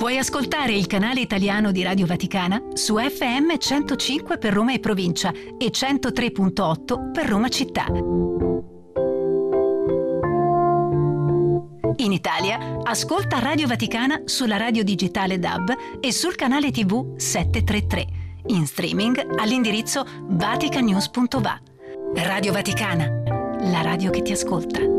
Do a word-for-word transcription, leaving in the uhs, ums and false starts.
Puoi ascoltare il canale italiano di Radio Vaticana su F M centocinque per Roma e provincia e centotré virgola otto per Roma città. In Italia, ascolta Radio Vaticana sulla radio digitale D A B e sul canale tivù settecentotrentatré. In streaming all'indirizzo vaticanews punto va. Radio Vaticana, la radio che ti ascolta.